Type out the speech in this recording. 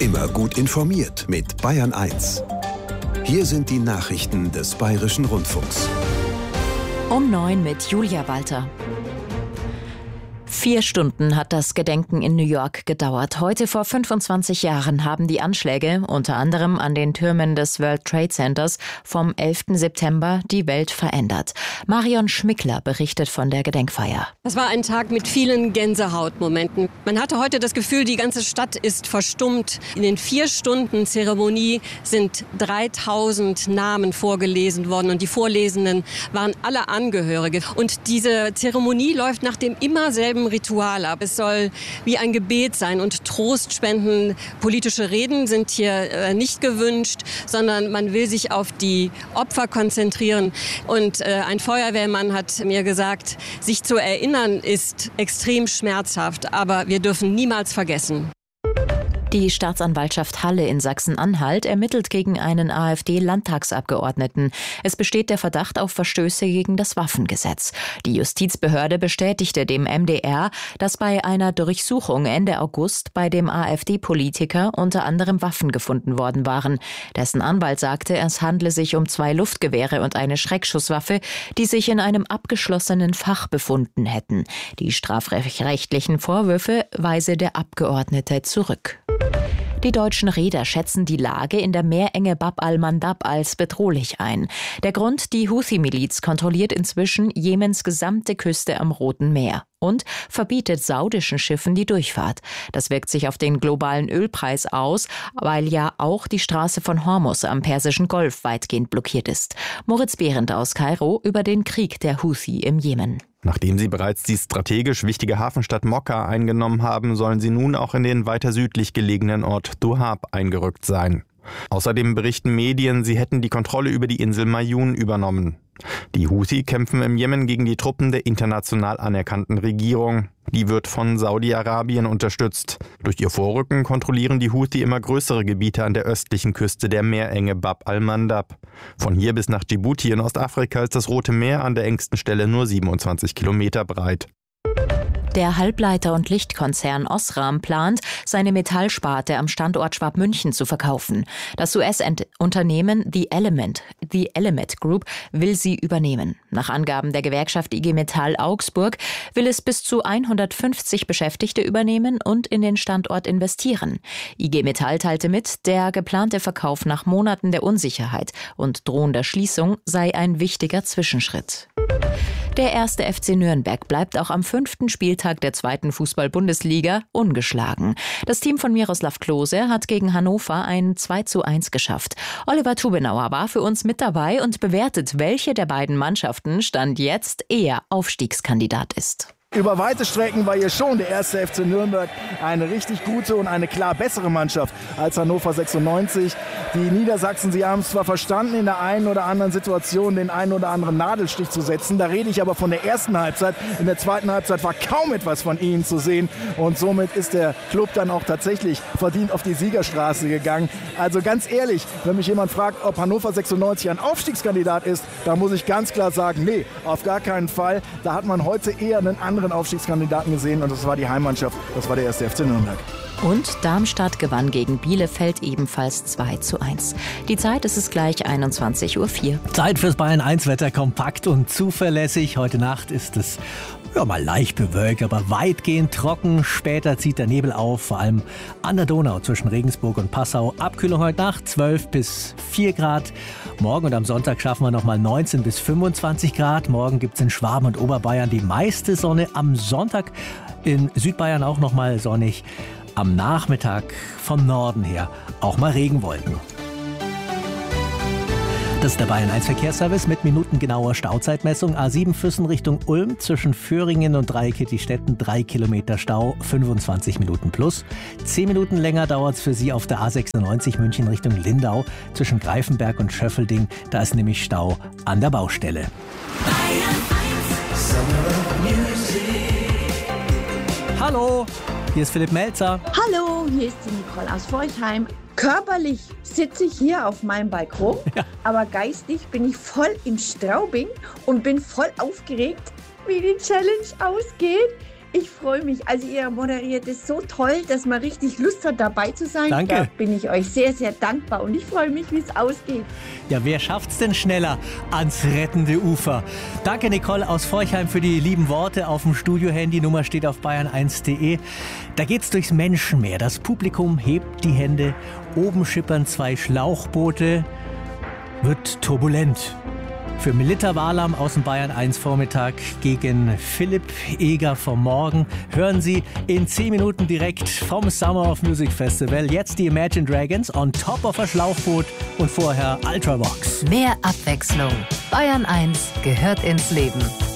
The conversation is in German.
Immer gut informiert mit Bayern 1. Hier sind die Nachrichten des Bayerischen Rundfunks. Um 9 mit Julia Walter. 4 Stunden hat das Gedenken in New York gedauert. Heute vor 25 Jahren haben die Anschläge, unter anderem an den Türmen des World Trade Centers, vom 11. September die Welt verändert. Marion Schmickler berichtet von der Gedenkfeier. Das war ein Tag mit vielen Gänsehautmomenten. Man hatte heute das Gefühl, die ganze Stadt ist verstummt. In den 4 Stunden Zeremonie sind 3000 Namen vorgelesen worden und die Vorlesenden waren alle Angehörige. Und diese Zeremonie läuft nach dem immer selben Ritual ab. Es soll wie ein Gebet sein und Trost spenden. Politische Reden sind hier nicht gewünscht, sondern man will sich auf die Opfer konzentrieren. Und ein Feuerwehrmann hat mir gesagt, sich zu erinnern ist extrem schmerzhaft, aber wir dürfen niemals vergessen. Die Staatsanwaltschaft Halle in Sachsen-Anhalt ermittelt gegen einen AfD-Landtagsabgeordneten. Es besteht der Verdacht auf Verstöße gegen das Waffengesetz. Die Justizbehörde bestätigte dem MDR, dass bei einer Durchsuchung Ende August bei dem AfD-Politiker unter anderem Waffen gefunden worden waren. Dessen Anwalt sagte, es handle sich um 2 Luftgewehre und eine Schreckschusswaffe, die sich in einem abgeschlossenen Fach befunden hätten. Die strafrechtlichen Vorwürfe weise der Abgeordnete zurück. Die deutschen Reeder schätzen die Lage in der Meerenge Bab al-Mandab als bedrohlich ein. Der Grund: die Houthi-Miliz kontrolliert inzwischen Jemens gesamte Küste am Roten Meer und verbietet saudischen Schiffen die Durchfahrt. Das wirkt sich auf den globalen Ölpreis aus, weil ja auch die Straße von Hormuz am Persischen Golf weitgehend blockiert ist. Moritz Behrendt aus Kairo über den Krieg der Houthi im Jemen. Nachdem sie bereits die strategisch wichtige Hafenstadt Mokka eingenommen haben, sollen sie nun auch in den weiter südlich gelegenen Ort Duhab eingerückt sein. Außerdem berichten Medien, sie hätten die Kontrolle über die Insel Mayun übernommen. Die Houthi kämpfen im Jemen gegen die Truppen der international anerkannten Regierung. Die wird von Saudi-Arabien unterstützt. Durch ihr Vorrücken kontrollieren die Houthi immer größere Gebiete an der östlichen Küste der Meerenge Bab al-Mandab. Von hier bis nach Djibouti in Ostafrika ist das Rote Meer an der engsten Stelle nur 27 Kilometer breit. Der Halbleiter- und Lichtkonzern Osram plant, seine Metallsparte am Standort Schwabmünchen zu verkaufen. Das US-Unternehmen The Element Group will sie übernehmen. Nach Angaben der Gewerkschaft IG Metall Augsburg will es bis zu 150 Beschäftigte übernehmen und in den Standort investieren. IG Metall teilte mit, der geplante Verkauf nach Monaten der Unsicherheit und drohender Schließung sei ein wichtiger Zwischenschritt. Der 1. FC Nürnberg bleibt auch am 5. Spieltag der 2. Fußball-Bundesliga ungeschlagen. Das Team von Miroslav Klose hat gegen Hannover ein 2:1 geschafft. Oliver Tubenauer war für uns mit dabei und bewertet, welche der beiden Mannschaften Stand jetzt eher Aufstiegskandidat ist. Über weite Strecken war hier schon der 1. FC Nürnberg eine richtig gute und eine klar bessere Mannschaft als Hannover 96. Die Niedersachsen, sie haben es zwar verstanden, in der einen oder anderen Situation den einen oder anderen Nadelstich zu setzen. Da rede ich aber von der ersten Halbzeit. In der zweiten Halbzeit war kaum etwas von ihnen zu sehen. Und somit ist der Club dann auch tatsächlich verdient auf die Siegerstraße gegangen. Also ganz ehrlich, wenn mich jemand fragt, ob Hannover 96 ein Aufstiegskandidat ist, da muss ich ganz klar sagen, nee, auf gar keinen Fall. Da hat man heute eher einen anderen Aufstiegskandidaten gesehen und das war die Heimmannschaft, das war der 1. FC Nürnberg. Und Darmstadt gewann gegen Bielefeld ebenfalls 2:1. Die Zeit ist es gleich 21:04 Uhr. Zeit fürs Bayern 1 Wetter, kompakt und zuverlässig. Heute Nacht ist es mal leicht bewölkt, aber weitgehend trocken. Später zieht der Nebel auf, vor allem an der Donau zwischen Regensburg und Passau. Abkühlung heute Nacht 12 bis 4 Grad. Morgen und am Sonntag schaffen wir nochmal 19 bis 25 Grad. Morgen gibt es in Schwaben und Oberbayern die meiste Sonne. Am Sonntag in Südbayern auch nochmal sonnig. Am Nachmittag vom Norden her auch mal Regenwolken. Das ist der Bayern 1 Verkehrsservice mit minutengenauer Stauzeitmessung. A7 Füssen Richtung Ulm zwischen Föhringen und Dreieck-Kittistetten 3 Kilometer Stau, 25 Minuten plus. 10 Minuten länger dauert es für Sie auf der A96 München Richtung Lindau zwischen Greifenberg und Schöffelding. Da ist nämlich Stau an der Baustelle. Hallo, hier ist Philipp Melzer. Hallo, hier ist die Nicole aus Forchheim. Körperlich sitze ich hier auf meinem Balkon, aber geistig bin ich voll in Straubing und bin voll aufgeregt, wie die Challenge ausgeht. Ich freue mich. Also ihr moderiert es so toll, dass man richtig Lust hat, dabei zu sein. Danke. Da bin ich euch sehr, sehr dankbar und ich freue mich, wie es ausgeht. Ja, wer schafft's denn schneller ans rettende Ufer? Danke, Nicole aus Forchheim, für die lieben Worte auf dem Studio-Handy. Nummer steht auf bayern1.de. Da geht's durchs Menschenmeer. Das Publikum hebt die Hände. Oben schippern 2 Schlauchboote. Wird turbulent. Für Melitta Walam aus dem Bayern 1 Vormittag gegen Philipp Eger vom Morgen hören Sie in 10 Minuten direkt vom Summer of Music Festival. Jetzt die Imagine Dragons on top of a Schlauchboot und vorher Ultravox. Mehr Abwechslung. Bayern 1 gehört ins Leben.